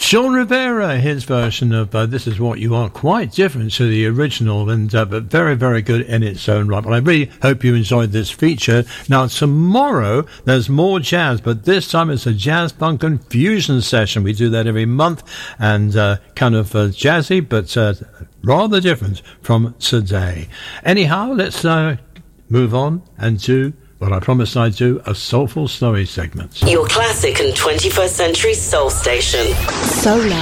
Sean Rivera, his version of This Is What You Are, quite different to the original, and but very, very good in its own right. But I really hope you enjoyed this feature. Now, tomorrow, there's more jazz, but this time it's a jazz funk and fusion session. We do that every month, and kind of jazzy, but rather different from today. Anyhow, let's move on and do what I promised I'd do, a Soulful Story segment. Your classic and 21st century soul station. Solar.